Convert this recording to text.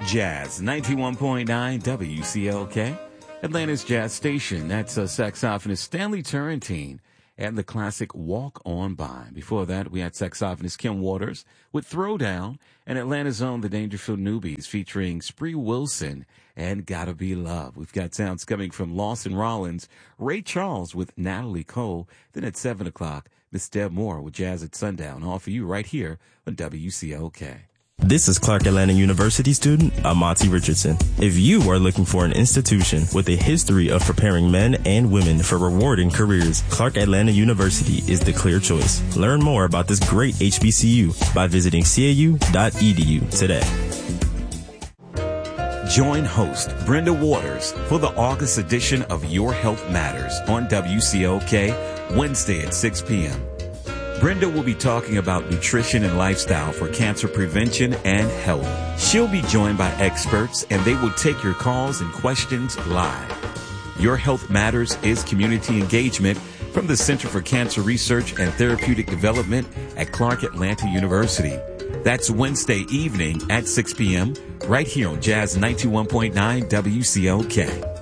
Jazz 91.9 WCLK, Atlanta's jazz station. That's saxophonist Stanley Turrentine and the classic Walk On By. Before that, we had saxophonist Kim Waters with Throwdown and Atlanta's own The Dangerfield Newbies featuring Spree Wilson and Gotta Be Love. We've got sounds coming from Lawson Rollins, Ray Charles with Natalie Cole. Then at 7 o'clock, Miss Deb Moore with Jazz at Sundown. All for you right here on WCLK. This is Clark Atlanta University student Amati Richardson. If you are looking for an institution with a history of preparing men and women for rewarding careers, Clark Atlanta University is the clear choice. Learn more about this great HBCU by visiting cau.edu today. Join host Brenda Waters for the August edition of Your Health Matters on WCLK, Wednesday at 6 p.m. Brenda will be talking about nutrition and lifestyle for cancer prevention and health. She'll be joined by experts, and they will take your calls and questions live. Your Health Matters is community engagement from the Center for Cancer Research and Therapeutic Development at Clark Atlanta University. That's Wednesday evening at 6 p.m. right here on Jazz 91.9 WCLK.